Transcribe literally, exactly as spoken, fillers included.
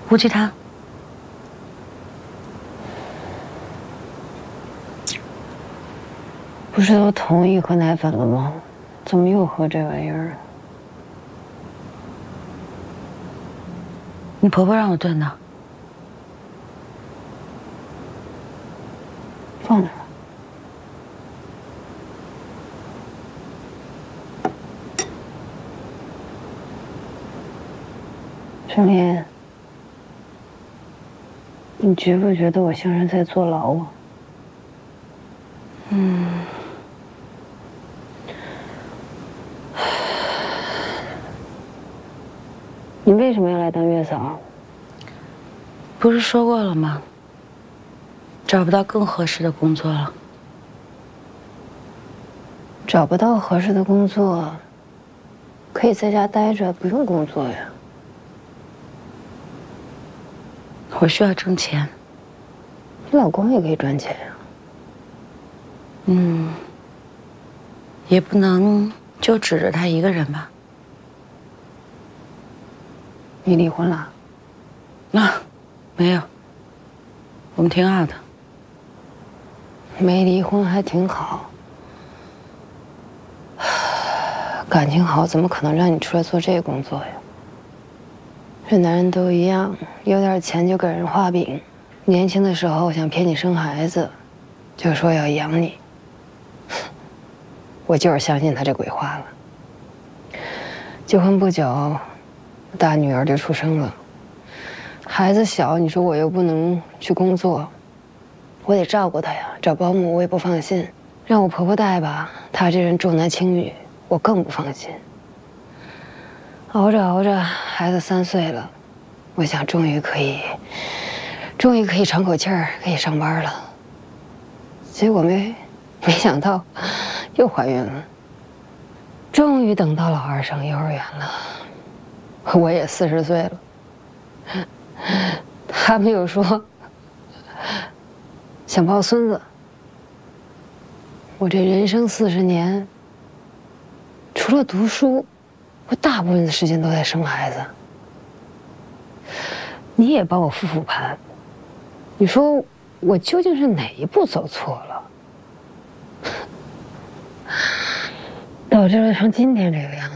无鸡汤。不是都同意喝奶粉了吗？怎么又喝这玩意儿？你婆婆让我炖的，放那儿。 盛莲，你觉不觉得我像是在坐牢啊？嗯。你为什么要来当月嫂？不是说过了吗？找不到更合适的工作了。找不到合适的工作，可以在家待着，不用工作呀。 我需要挣钱，你老公也可以赚钱呀。嗯，也不能就指着他一个人吧。你离婚了？啊，没有，我们挺好的。没离婚还挺好，感情好怎么可能让你出来做这个工作呀？ 这男人都一样，有点钱就给人画饼。年轻的时候想骗你生孩子，就说要养你。我就是相信他这鬼话了。结婚不久，大女儿就出生了。孩子小，你说我又不能去工作，我得照顾她呀。找保姆我也不放心，让我婆婆带吧，她这人重男轻女，我更不放心。 熬着熬着，孩子三岁了，我想终于可以，终于可以喘口气儿，可以上班了。结果没没想到，又怀孕了。终于等到老二上幼儿园了，我也四十岁了。他们又说想抱孙子。我这人生四十年，除了读书。 我大部分的时间都在生孩子，你也帮我复复盘，你说我究竟是哪一步走错了，导致了成今天这个样